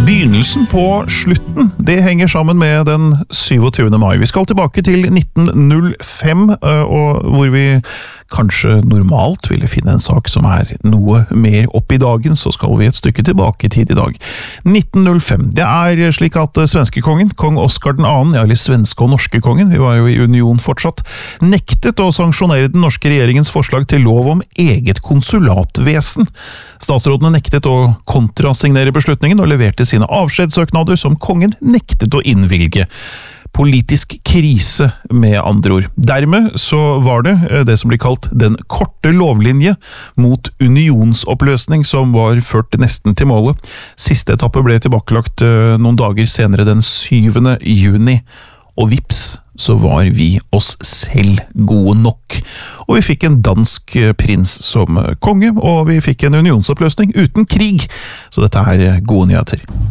Begynnelsen på slutten, det henger sammen med den 27. mai. Vi skal tilbake til 1905, og hvor vi kanskje normalt ville finne en sak som noe mer opp i dagen, så skal vi et stykke tilbake i tid i dag. 1905, det slik at svenskekongen, kong Oscar II, eller svenske og norske kongen, vi var jo i union fortsatt, nektet å sanksjonere den norske regjeringens forslag til lov om eget konsulatvesen. Statsrådene nektet å kontrasignere beslutningen og leverte sine avskjedssøknader som kongen nektet å innvilge. Politisk krise, med andre ord. Dermed så var det som blir kalt den korte lovlinje mot unionsoppløsning som var ført nesten til målet. Siste etappe ble tilbakelagt noen dager senere den 7. juni, og vips, så var vi oss selv gode nok. Og vi fikk en dansk prins som konge, og vi fikk en unionsoppløsning uten krig. Så dette gode nyheter.